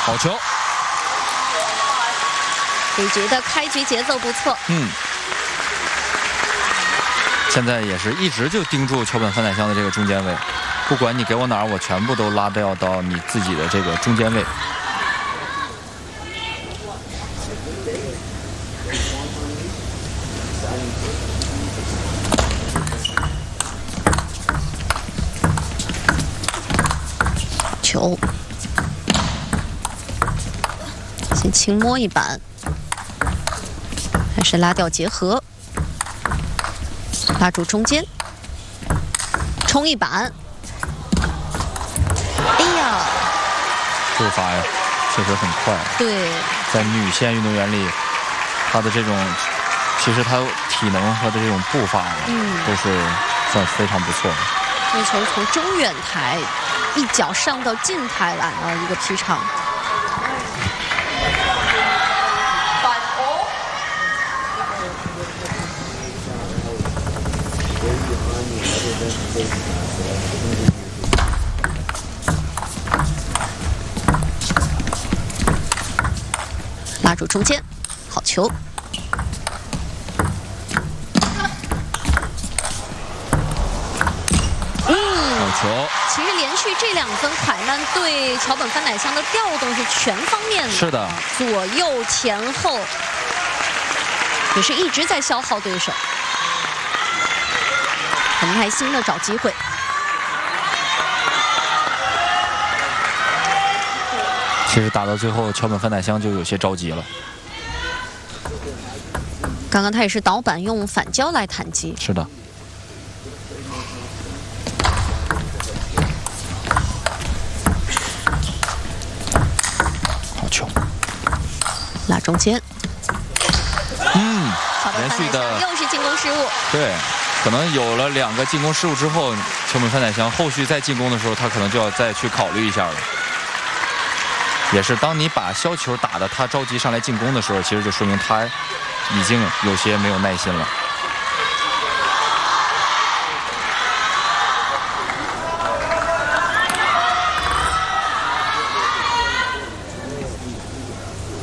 好球。 这局的开局节奏不错。 现在也是一直就盯住桥本范乃香的这个中间位，不管你给我哪儿，我全部都拉掉到你自己的这个中间位。 球，先轻摸一板，还是拉掉结合，拉住中间，冲一板。哎呀， 步伐呀，确实很快。 对， 在女线运动员里，她的这种，其实她体能和的这种步伐，都是算非常不错的。 这球从中远台一脚上到近台来了一个劈长。拉住中间，好球。 球， 其实连续这2分，蒯曼对桥本范乃香的调动是全方面的， 是的， 左右前后也是一直在消耗对手，很耐心的找机会。 其实打到最后，桥本范乃香就有些着急了。 刚刚他也是倒板用反胶来弹击。 是的。 拉中间， 连续的又是进攻失误。 对，可能有了2个进攻失误之后，桥本范乃香后续再进攻的时候，他可能就要再去考虑一下了。也是，当你把削球打得他着急上来进攻的时候，其实就说明他已经有些没有耐心了。